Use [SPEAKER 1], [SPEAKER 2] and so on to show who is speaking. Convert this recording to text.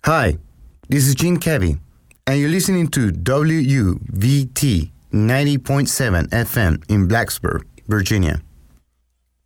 [SPEAKER 1] Hi, this is Gene Kevy, and you're listening to WUVT 90.7 FM in Blacksburg, Virginia.